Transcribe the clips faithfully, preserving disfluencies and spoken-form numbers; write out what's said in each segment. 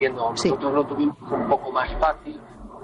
Nosotros sí. lo tuvimos un poco más fácil.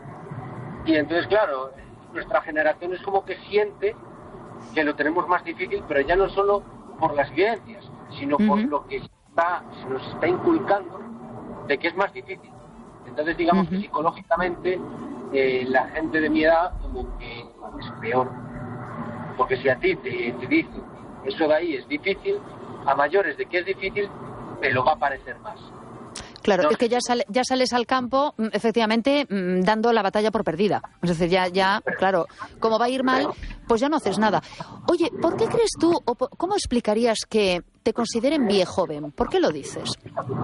Y entonces, claro, nuestra generación es como que siente que lo tenemos más difícil, pero ya no solo por las vivencias, sino uh-huh. por lo que está, se nos está inculcando de que es más difícil. Entonces, digamos uh-huh. que psicológicamente eh, la gente de mi edad como que es peor. Porque si a ti te, te dicen eso de ahí es difícil, a mayores de que es difícil, te lo va a parecer más. Claro, no, es que ya, sale, ya sales al campo, efectivamente, dando la batalla por perdida. Es decir, ya, ya, claro, como va a ir mal, pues ya no haces nada. Oye, ¿por qué crees tú, o cómo explicarías que te consideren viejo joven? ¿Por qué lo dices?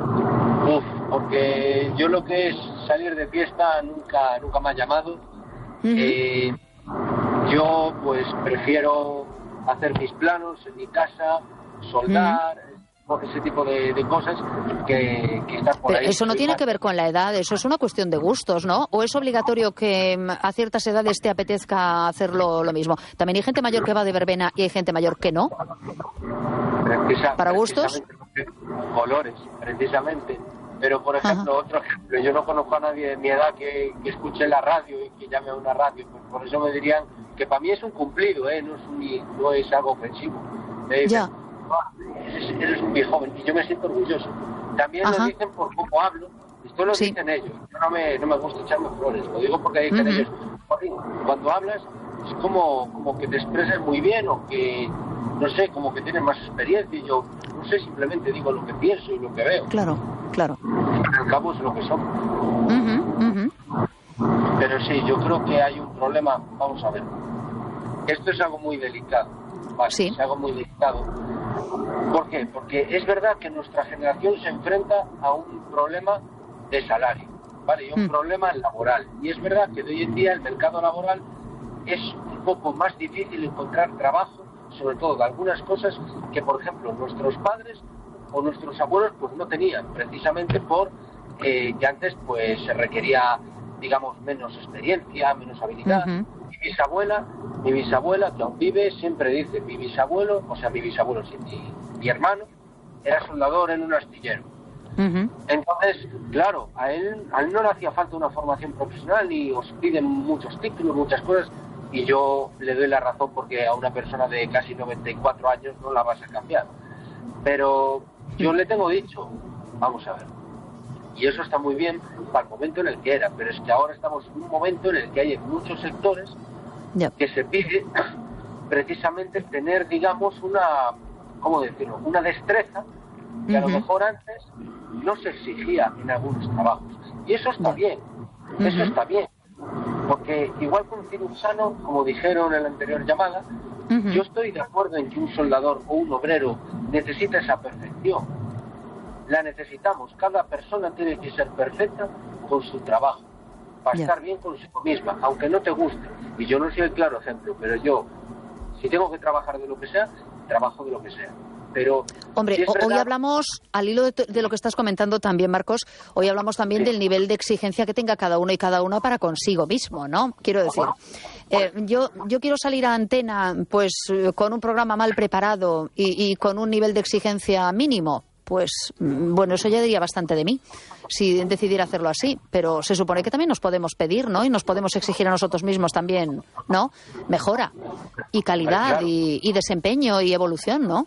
Uf, porque yo lo que es salir de fiesta nunca, nunca me ha llamado. Uh-huh. Eh, yo, pues, prefiero hacer mis planos en mi casa, soldar... Uh-huh. ese tipo de, de cosas que, que están por ahí. Eso no tiene que ver con la edad, eso es una cuestión de gustos, ¿no? ¿O es obligatorio que a ciertas edades te apetezca hacerlo lo mismo? También hay gente mayor que va de verbena y hay gente mayor que no. Precisa, ¿Para gustos? Colores, precisamente. Pero, por ejemplo, Ajá. otro ejemplo, yo no conozco a nadie de mi edad que, que escuche la radio y que llame a una radio, pues por eso me dirían que para mí es un cumplido, ¿eh? No es, un, no es algo ofensivo. Me dicen, ya. Eres, eres un viejo joven y yo me siento orgulloso. También Ajá. lo dicen por cómo hablo. Esto lo sí. dicen ellos. Yo no me, no me gusta echarme flores. Lo digo porque dicen uh-huh. ellos. Cuando hablas es como, como que te expresas muy bien o que, no sé, como que tienes más experiencia. Y yo, no sé, simplemente digo lo que pienso y lo que veo. Claro, claro. Al cabo es lo que somos. Uh-huh, uh-huh. Pero sí, yo creo que hay un problema. Vamos a ver. Esto es algo muy delicado. Vale, sí. Es algo muy delicado. ¿Por qué? Porque es verdad que nuestra generación se enfrenta a un problema de salario, ¿vale? Y un mm. problema laboral. Y es verdad que de hoy en día el mercado laboral es un poco más difícil encontrar trabajo, sobre todo de algunas cosas que, por ejemplo, nuestros padres o nuestros abuelos pues no tenían, precisamente por eh, que antes pues se requería, digamos, menos experiencia, menos habilidad. Uh-huh. Mi bisabuela, mi bisabuela, que aún vive, siempre dice, mi bisabuelo, o sea, mi bisabuelo, sí, mi, mi hermano, era soldador en un astillero. Uh-huh. Entonces, claro, a él, a él no le hacía falta una formación profesional y os piden muchos títulos, muchas cosas, y yo le doy la razón porque a una persona de casi noventa y cuatro años no la vas a cambiar. Pero yo le tengo dicho, vamos a ver, y eso está muy bien para el momento en el que era, pero es que ahora estamos en un momento en el que hay en muchos sectores yeah. que se pide precisamente tener, digamos, una, ¿cómo decirlo?, una destreza que uh-huh. a lo mejor antes no se exigía en algunos trabajos. Y eso está bien, uh-huh. eso está bien, porque igual que un cirujano, como dijeron en la anterior llamada, uh-huh. yo estoy de acuerdo en que un soldador o un obrero necesita esa perfección. La necesitamos, cada persona tiene que ser perfecta con su trabajo, para yeah. estar bien consigo misma, aunque no te guste. Y yo no soy el claro ejemplo, pero yo, si tengo que trabajar de lo que sea, trabajo de lo que sea. Pero Hombre, si es verdad... hoy hablamos, al hilo de, de lo que estás comentando también, Marcos, hoy hablamos también sí. del nivel de exigencia que tenga cada uno y cada una para consigo mismo, ¿no? Quiero decir, eh, yo, yo quiero salir a antena pues con un programa mal preparado y, y con un nivel de exigencia mínimo. Pues, bueno, eso ya diría bastante de mí, si decidiera hacerlo así. Pero se supone que también nos podemos pedir, ¿no? Y nos podemos exigir a nosotros mismos también, ¿no? Mejora y calidad claro. y, y desempeño y evolución, ¿no?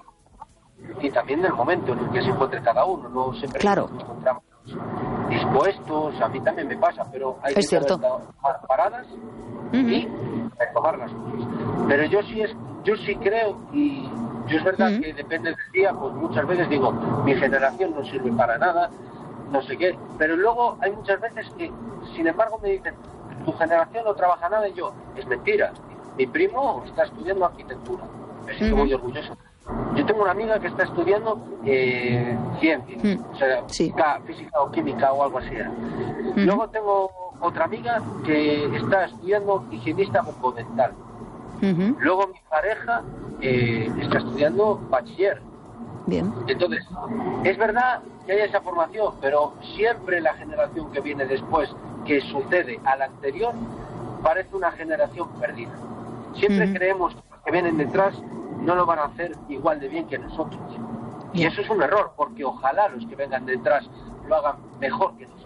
Y también del momento en el que se encuentre cada uno, no siempre claro. nos encontramos dispuestos, a mí también me pasa, pero hay es que cierto. estar paradas uh-huh. y retomar las cosas. Pero yo sí, es, yo sí creo y... Yo es verdad uh-huh. que depende del día, pues muchas veces digo, mi generación no sirve para nada, no sé qué, pero luego hay muchas veces que, sin embargo, me dicen, tu generación no trabaja nada, y yo, es mentira, mi primo está estudiando arquitectura, me siento uh-huh. muy orgulloso. Yo tengo una amiga que está estudiando eh, ciencia, uh-huh. o sea, sí. física o química o algo así. Uh-huh. Luego tengo otra amiga que está estudiando higienista bucodental. Uh-huh. Luego mi pareja eh, está estudiando bachiller. Bien. Entonces, es verdad que hay esa formación, pero siempre la generación que viene después, que sucede a la anterior, parece una generación perdida. Siempre uh-huh. creemos que los que vienen detrás no lo van a hacer igual de bien que nosotros. Yeah. Y eso es un error, porque ojalá los que vengan detrás lo hagan mejor que nosotros.